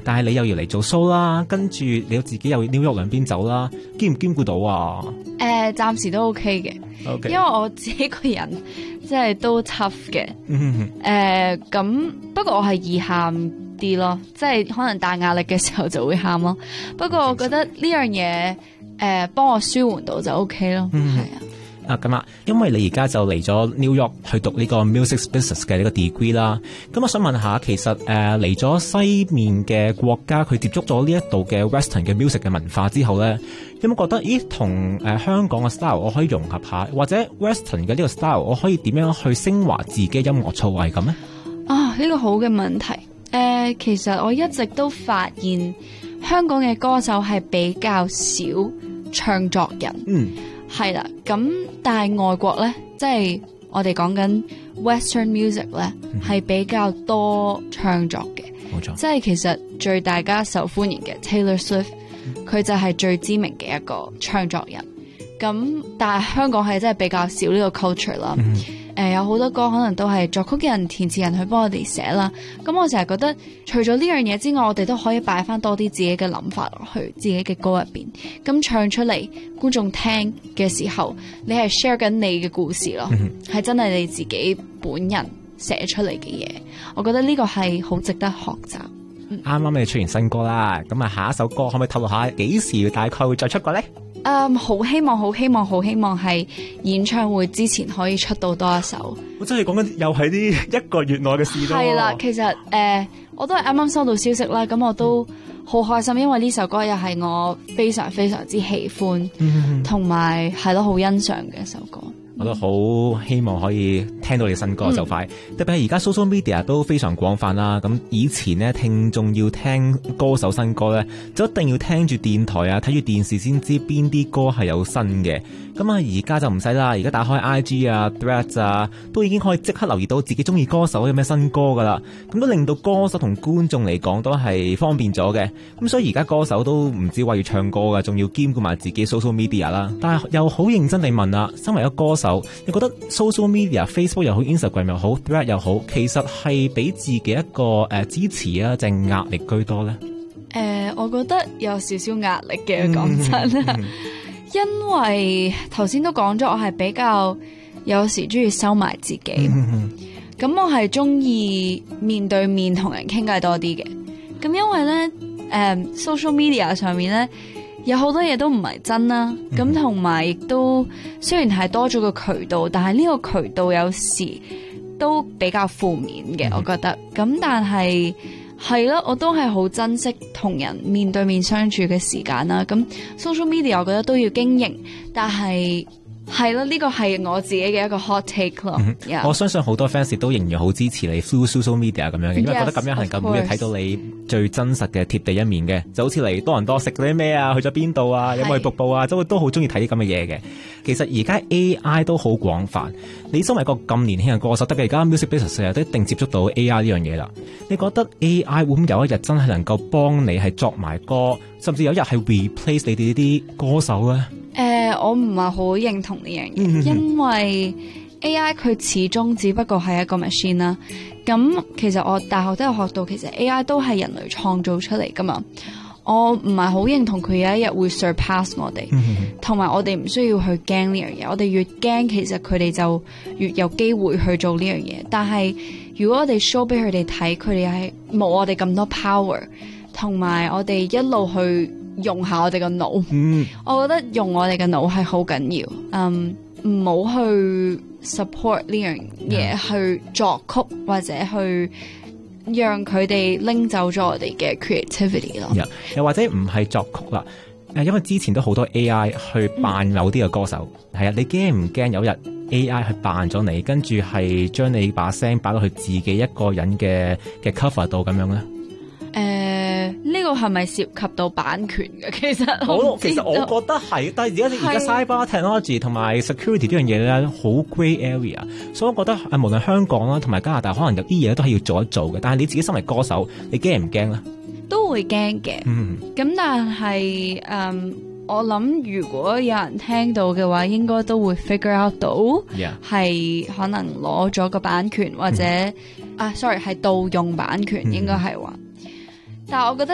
但係你又要嚟做 show 啦，跟住你自己又 New York 兩邊走啦，兼唔兼顧到啊？ 暫時都 OK 嘅，okay. 因為我自己個人即係都 tough 嘅。咁不過我係易喊啲咯，即係可能大壓力嘅時候就會喊咯。不過我覺得呢樣嘢幫我舒緩到就 OK 咯，係啊。 咁啊，因為你而家就嚟咗 New York 去讀呢個 music business 嘅呢個 degree 啦。咁我想問下，其實嚟咗西面嘅國家，佢接觸咗呢一度嘅 Western 嘅 music 嘅文化之後咧，有冇覺得同香港嘅 style 我可以融合下，或者 Western 嘅呢個 style 我可以點樣去升華自己音樂造詣咁呢？ 呢個好嘅問題。其實我一直都發現香港嘅歌手係比較少唱作人。係啦，咁但係外國咧，即係我哋講緊 Western music 咧，係比較多唱作嘅。冇錯，即係其實最大家受歡迎嘅 Taylor Swift，佢就係最知名嘅一個唱作人。咁但係香港係真係比較少呢個 culture 啦。有好多歌可能都係作曲嘅人、填詞人去幫我哋寫啦。咁我成日覺得，除咗呢樣嘢之外，我哋都可以擺翻多啲自己嘅諗法落去自己嘅歌入邊。咁唱出嚟，觀眾聽嘅時候，你係 share 緊你嘅故事咯，係真係你自己本人寫出嚟嘅嘢。我覺得呢個係好值得學習。 啱啱你出完新歌啦，咁啊下一首歌可唔可以透露下幾時大概會再出過呢？ 好希望係演唱會之前可以出到多一首。 我真係講緊又係啲一個月內嘅事咯。 係啦，其實我都係啱啱收到消息啦，咁我都好開心，因為呢首歌又係我非常非常之喜歡，同埋係咯好欣賞嘅一首歌。我都好希望可以聽到你新歌就快，特別係而家 social media 都非常廣泛啦。咁以前呢，聽眾要聽歌手新歌呢，就一定要聽住電台啊，睇住電視先知邊啲歌係有新嘅。咁啊，而家就唔使啦，而家打開 IG 啊、Threads 啊，都已經可以即刻留意到自己中意歌手有咩新歌噶啦。咁都令到歌手同觀眾嚟講都係方便咗嘅。咁所以而家歌手都唔止話要唱歌噶，仲要兼顧埋自己 social media 啦。但係又好認真地問啦，身為一個歌手，你覺得 social media、Facebook 又好、Instagram 又好、Thread 又好，其實係俾自己一個支持啊，定壓力居多呢？ 我覺得有少少壓力嘅，講真。因為頭先都講咗，我係比較有時中意收埋自己。咁我係中意面對面同人傾偈多啲嘅。咁因為呢social media 上面呢，有好多嘢都唔係真啦，咁同埋亦都雖然係多咗個渠道，但係呢個渠道有時都比較負面嘅，我覺得。咁但係咯，我都係好珍惜同人面對面相處嘅時間啦。咁 social media 我覺得都要經營，但係咯，呢個係我自己嘅一個 hot take 咯。 我相信好多 fans 都仍然好支持你 through social media 咁樣嘅，因為覺得咁樣係咁每日睇到你最真實嘅貼地一面嘅，就好似嚟多倫多食嗰啲咩啊，去咗邊度啊，有冇去瀑布啊，都好中意睇啲咁嘅嘢嘅。其實而家 AI 都好廣泛，你身為一個咁年輕嘅歌手，特別而家 music business 都一定接觸到 AI 呢樣嘢啦。你覺得 AI 會唔會有一日真係能夠幫你係作埋歌，甚至有一日係 replace 你哋呢啲歌手咧？ 我唔係好認同呢樣嘢，因為 AI 佢始終只不過係一個 machine 啦。咁其實我大學都有學到，其實 AI 都係人類創造出嚟噶嘛。我唔係好認同佢有一日會 surpass 我哋，同埋我哋唔需要去驚呢樣嘢。我哋越驚，其實佢哋就越有機會去做呢樣嘢。但係如果我哋 show 俾佢哋睇，佢哋係冇我哋咁多 power，同埋我哋一路去用下我哋個腦。我覺得用我哋嘅腦係好緊要。唔好去 support 呢樣嘢，去作曲或者去讓佢哋拎走咗我哋嘅 creativity 咯。 又或者唔係作曲啦，因為之前都好多 AI 去扮某啲嘅歌手。係啊，你驚唔驚有日 AI 去扮咗你，跟住係將你把聲擺到去自己一個人嘅 cover 度咁樣咧？ 呢個係咪涉及到版權嘅？其實我覺得係，但係而家 cyber technology 同埋 security 呢樣嘢咧，好 grey area， 所以我覺得無論香港啦同埋加拿大，可能有啲嘢都係要做一做嘅。但係你自己身為歌手，你驚唔驚咧？ 都會驚嘅。咁但係我諗如果有人聽到嘅話，應該都會 figure out 到係可能攞咗個版權或者sorry 係盜用版權，應該係話。但係我覺得